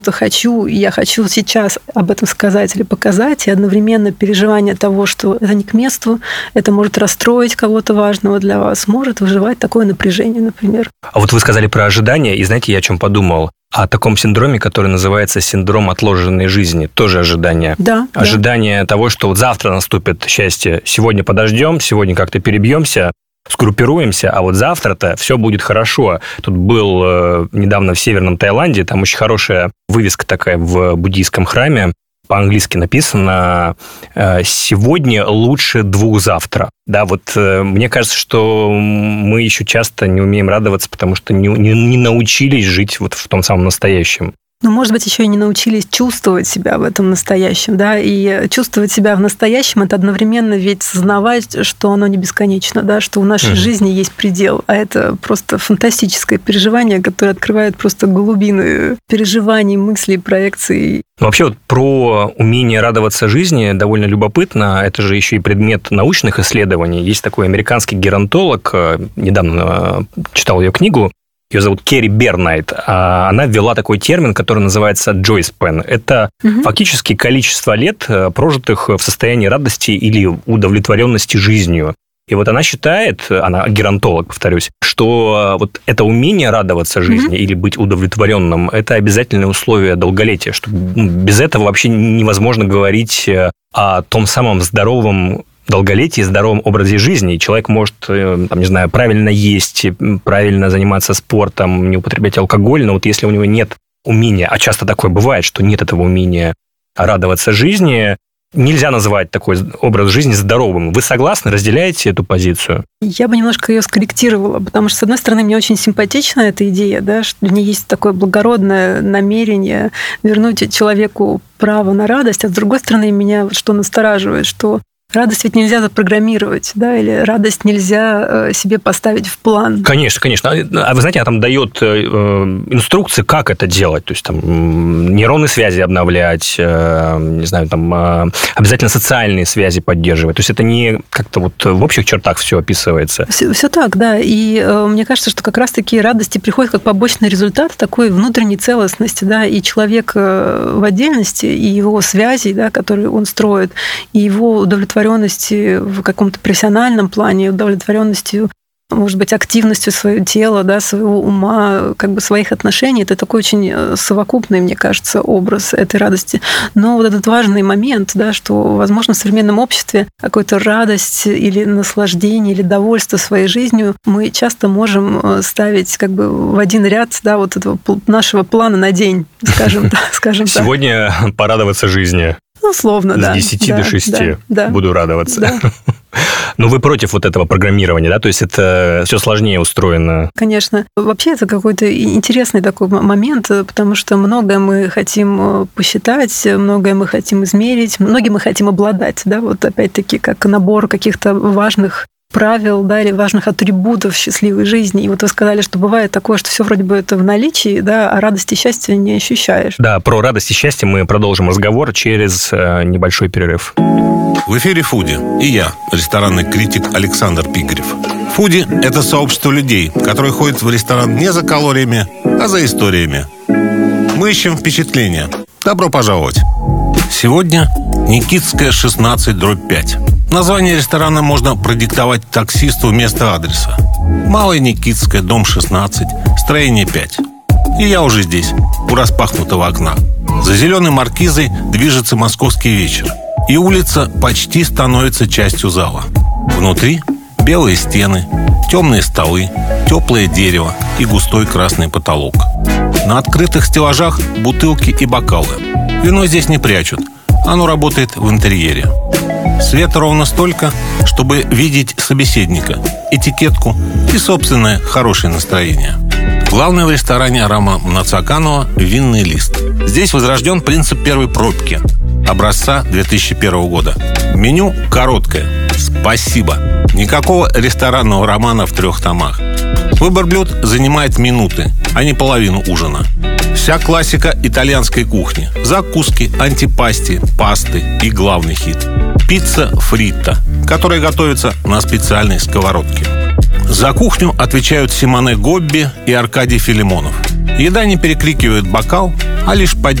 Я хочу сейчас об этом сказать или показать, и одновременно переживание того, что это не к месту, это может расстроить кого-то важного для вас, может выживать такое напряжение, например. А вот вы сказали про ожидания, и знаете, я о чем подумал? О таком синдроме, который называется синдром отложенной жизни. Тоже ожидание. Да. Ожидание того, что вот завтра наступит счастье. Сегодня подождем, сегодня как-то перебьемся, скруппируемся, а вот завтра-то все будет хорошо. Тут был недавно в Северном Таиланде, там очень хорошая вывеска такая в буддийском храме, по-английски написано «Сегодня лучше 2 завтра». Да, вот мне кажется, что мы еще часто не умеем радоваться, потому что не научились жить вот в том самом настоящем. Но, может быть, еще и не научились чувствовать себя в этом настоящем, да, и чувствовать себя в настоящем – это одновременно ведь сознавать, что оно не бесконечно, да, что у нашей жизни есть предел, а это просто фантастическое переживание, которое открывает просто глубины переживаний, мыслей, проекций. Вообще вот про умение радоваться жизни довольно любопытно, это же еще и предмет научных исследований. Есть такой американский геронтолог, недавно читал ее книгу, ее зовут Керри Бернайт. Она ввела такой термин, который называется joy span. Это фактически количество лет, прожитых в состоянии радости или удовлетворенности жизнью. И вот она считает, она геронтолог, повторюсь, что вот это умение радоваться жизни или быть удовлетворенным, это обязательное условие долголетия, что без этого вообще невозможно говорить о том самом здоровом долголетии, здоровом образе жизни. И человек может, там, не знаю, правильно есть, правильно заниматься спортом, не употреблять алкоголь, но вот если у него нет умения, а часто такое бывает, что нет этого умения радоваться жизни, нельзя называть такой образ жизни здоровым. Вы согласны, разделяете эту позицию? Я бы немножко ее скорректировала, потому что, с одной стороны, мне очень симпатична эта идея, да, что в ней есть такое благородное намерение вернуть человеку право на радость, а с другой стороны, меня вот что настораживает, что радость ведь нельзя запрограммировать, да, или радость нельзя себе поставить в план. Конечно, конечно. А вы знаете, она там дает инструкции, как это делать. То есть там нейронные связи обновлять, не знаю, там обязательно социальные связи поддерживать. То есть это не как-то вот в общих чертах все описывается. Все так, да. И мне кажется, что как раз такие радости приходят как побочный результат такой внутренней целостности, да, и человек в отдельности, и его связи, да, которые он строит, и его удовлетворенности в каком-то профессиональном плане, удовлетворенностью, может быть, активностью своего тела, да, своего ума, как бы своих отношений. Это такой очень совокупный, мне кажется, образ этой радости. Но вот этот важный момент, да, что, возможно, в современном обществе какую-то радость или наслаждение, или довольство своей жизнью мы часто можем ставить как бы в один ряд, да, вот этого нашего плана на день, скажем так. Сегодня порадоваться жизни. Условно, да. С 10 до 6 буду радоваться. Да. Но вы против вот этого программирования, да? То есть это все сложнее устроено? Конечно. Вообще это какой-то интересный такой момент, потому что многое мы хотим посчитать, многое мы хотим измерить, многим мы хотим обладать, да? Вот опять-таки как набор каких-то важных правил, да, или важных атрибутов счастливой жизни. И вот вы сказали, что бывает такое, что все вроде бы это в наличии, да, а радости и счастья не ощущаешь. Да, про радость и счастье мы продолжим разговор через небольшой перерыв. В эфире «Фуди» и я, ресторанный критик Александр Пигарев. «Фуди» – это сообщество людей, которые ходят в ресторан не за калориями, а за историями. Мы ищем впечатления. Добро пожаловать! Сегодня Никитская, 16/5. Название ресторана можно продиктовать таксисту вместо адреса. Малая Никитская, дом 16, строение 5. И я уже здесь, у распахнутого окна. За зеленой маркизой движется московский вечер. И улица почти становится частью зала. Внутри белые стены, темные столы, теплое дерево и густой красный потолок. На открытых стеллажах бутылки и бокалы. Вино здесь не прячут. Оно работает в интерьере. Света ровно столько, чтобы видеть собеседника, этикетку и собственное хорошее настроение. Главное в ресторане Арама Мнацаканова – винный лист. Здесь возрожден принцип первой пробки образца 2001 года. Меню короткое. Спасибо. Никакого ресторанного романа в 3 томах. Выбор блюд занимает минуты, а не половину ужина. Вся классика итальянской кухни. Закуски, антипасти, пасты и главный хит – пицца фритта, которая готовится на специальной сковородке. За кухню отвечают Симоне Гобби и Аркадий Филимонов. Еда не перекрикивает бокал, а лишь